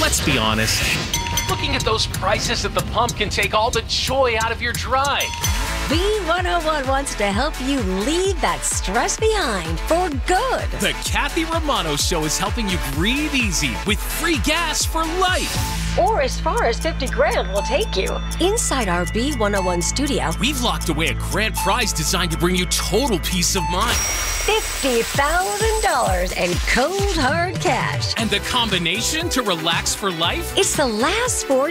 let's be honest. Looking at those prices at the pump can take all the joy out of your drive. B101 wants to help you leave that stress behind for good. The Kathy Romano Show is helping you breathe easy with free gas for life. Or as far as 50 grand will take you. Inside our B101 studio, We've locked away a grand prize designed to bring you total peace of mind. $50,000 and cold hard cash. And the combination to relax for life? It's the last 4